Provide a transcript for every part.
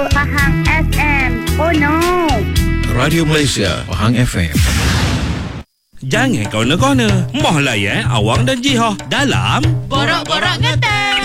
Pahang FM. Oh no. Radio Malaysia, Pahang FM. Jangan kona-kona. Moh layan Awang dan Jiha dalam Borak-borak Ngata.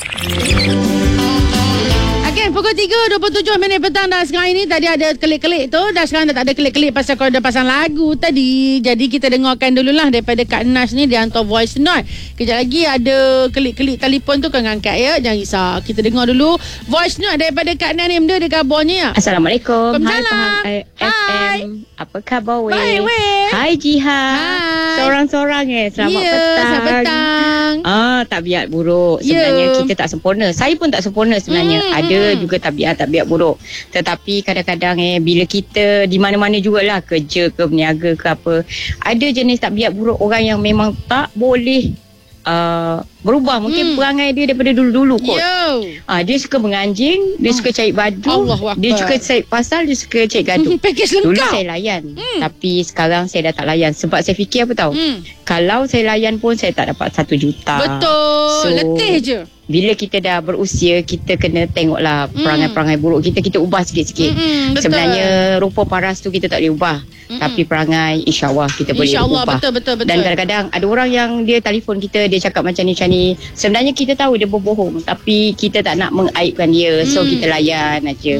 Okay, pukul 3.27 petang dah sekarang ini. Tadi ada kelik-kelik tu. Dah sekarang dah tak ada kelik-kelik pasal kau ada pasang lagu tadi. Jadi kita dengarkan dululah daripada Kak Nas ni. Dia hantar voice note. Kejap lagi ada kelik-kelik telefon tu kau angkat ya. Jangan risau. Kita dengar dulu voice note daripada Kak Nas ni. Benda dia kabarnya ya. Assalamualaikum. Waalaikumsalam. Hai Pahang FM. Apa khabar weh? Baik weh. Hai Jiha. Hai. Seorang-seorang Selamat petang. Selamat petang. Tabiat buruk. Sebenarnya kita tak sempurna. Saya pun tak sempurna sebenarnya. Ada juga tabiat buruk. Tetapi kadang-kadang bila kita di mana-mana jugalah, kerja ke berniaga ke apa, ada jenis tabiat buruk orang yang memang tak boleh berubah. Mungkin perangai dia daripada dulu-dulu kot. Dia suka menganjing, dia suka cari badu, dia suka cari pasal, dia suka cari gaduh. Package lengkap. Dulu saya layan, tapi sekarang saya dah tak layan. Sebab saya fikir apa tahu, kalau saya layan pun saya tak dapat 1 juta. Betul. Letih je. Bila kita dah berusia, kita kena tengoklah perangai-perangai buruk kita ubah sikit-sikit. Sebenarnya rupa paras tu kita tak boleh ubah. Tapi perangai insya-Allah kita boleh ubah. Betul. Dan kadang-kadang ada orang yang dia telefon kita, dia cakap macam ni. Sebenarnya kita tahu dia berbohong, tapi kita tak nak mengaibkan dia. So kita layan aja.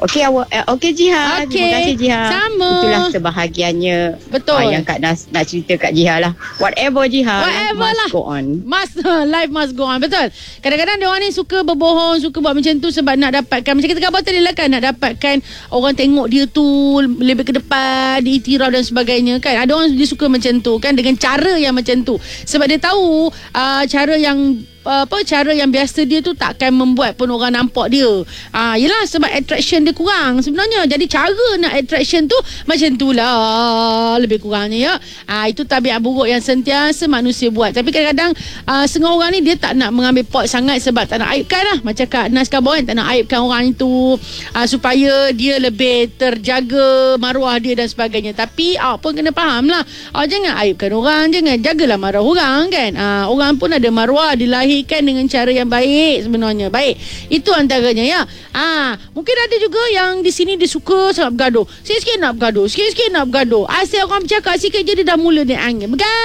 Okey Jiha. Okay. Terima kasih Jiha. Sama. Itulah sebahagiannya. Betul. Yang Kak Nas nak cerita kat Jiha lah. Whatever Jiha. Whatever must lah. go on. Life must go on. Betul. Kadang-kadang dia orang ni suka berbohong, suka buat macam tu sebab nak dapatkan, macam kita khabar tadi lah kan, nak dapatkan orang tengok dia tu lebih ke depan, diiktiraf dan sebagainya kan. Ada orang dia suka macam tu kan, dengan cara yang macam tu. Sebab dia tahu cara yang biasa dia tu takkan membuat pun orang nampak dia. Yelah, sebab attraction dia kurang sebenarnya. Jadi cara nak attraction tu macam tu lah lebih kurangnya ya. Itu tabiat buruk yang sentiasa manusia buat. Tapi kadang-kadang setengah orang ni dia tak nak mengambil pot sangat sebab tak nak aibkan lah. Macam Kak Nas kabar kan, tak nak aibkan orang itu supaya dia lebih terjaga maruah dia dan sebagainya. Tapi awak pun kena faham lah, jangan aibkan orang, jangan, jagalah maruah orang kan. Orang pun ada maruah, dilahirkan dengan cara yang baik sebenarnya. Baik, itu antaranya ya. Mungkin ada juga yang di sini dia suka sangat bergaduh. Sikit-sikit nak bergaduh. Asyik orang bercakap sikit je dia dah mula naik angin.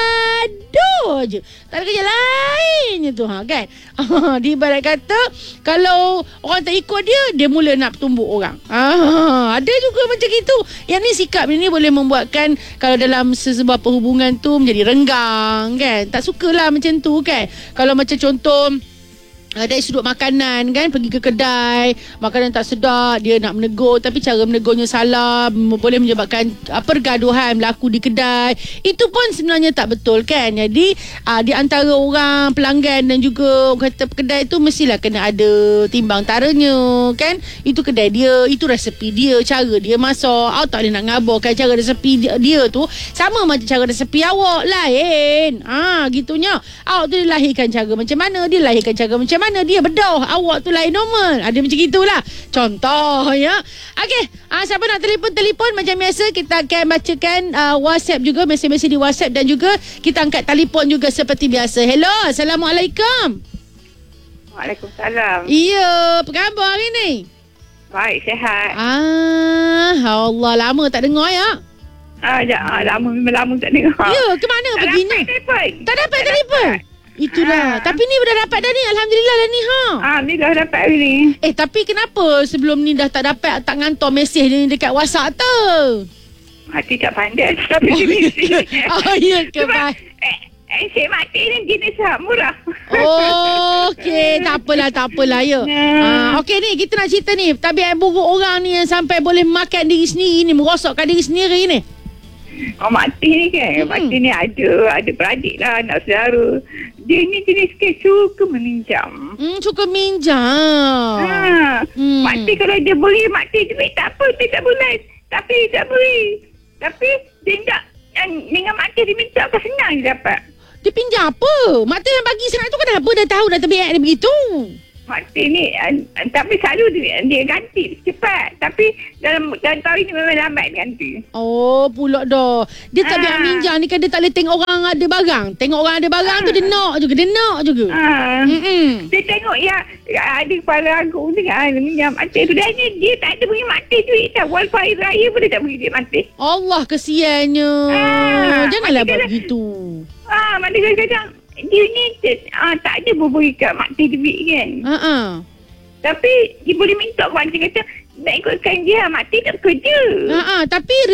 Bergaduh je. Tak ada kerja lainnya tu kan. Di ibarat kata kalau orang tak ikut dia mula nak tumbuk orang. Ada juga macam itu. Yang ni sikap ni boleh membuatkan kalau dalam sesebuah perhubungan tu menjadi renggang kan. Tak sukalah macam tu kan. Kalau macam contoh dari sudut makanan kan, pergi ke kedai makanan tak sedap, dia nak menegur tapi cara menegurnya salah, boleh menyebabkan pergaduhan berlaku di kedai. Itu pun sebenarnya tak betul kan. Jadi di antara orang pelanggan dan juga kata kedai tu mestilah kena ada timbang taranya kan. Itu kedai dia, itu resepi dia, cara dia masak. Awak tak boleh nak ngabarkan cara resepi dia tu sama macam cara resepi awak lain. Gitunya. Awak tu dilahirkan cara macam mana, dia lahirkan cara macam mana, dia bedah, awak tu lain normal. Ada macam gitulah contoh ya. Okey, siapa nak telefon macam biasa kita akan bacakan WhatsApp juga, mesej-mesej di WhatsApp, dan juga kita angkat telefon juga seperti biasa. Hello, Assalamualaikum. Waalaikumsalam. Ya, apa khabar hari ni? Baik, sihat. Allah, lama tak dengar ya. Memang lama tak dengar. Ya, ke mana perginya? Tak dapat telefon. Itulah. Tapi ni dah dapat dah ni. Alhamdulillah dah ni ni dah dapat hari ni. Tapi kenapa sebelum ni dah tak dapat, tak ngantor mesej ni dekat WhatsApp tu? Tidak pandai. Tapi Ya ke baik. Encik mati ni jenis murah. Okey, tak apalah ya. Okey ni kita nak cerita ni, tabiat buruk orang ni yang sampai boleh makan diri sendiri ni, merosakkan diri sendiri ni. Mati ni kan, mati ni ada beradik lah, anak saudara. Dia ni jenis kes suka meminjam. Suka minjam. Mati kalau dia beri mati duit tak apa, dia tak boleh. Tapi tak beri. Tapi dia tak, dengan mati dia minta apa senang dia dapat. Dia pinjam apa? Mati yang bagi sangat tu kenapa dah tahu dah tabiat dia begitu? Mati ni tapi selalu dia ganti cepat. Tapi dalam tahun ni memang lambat ganti. Oh, pula dah. Dia tak biar minjam ni kan dia tak boleh tengok orang ada barang. Tengok orang ada barang tu dia nak juga. Dia tengok ada kepala agung tengah minjam mak teh tu. Dan dia tak ada bagi mak teh duit tau. Wifi raya pun dia tak bagi duit mak teh. Allah kesiannya. Janganlah buat begitu. Mana kadang-kadang dia ni tak ada beri kat mak teh duit kan. Tapi dia boleh minta mak teh kata nak ikutkan dia, mak teh tak kerja. Tapi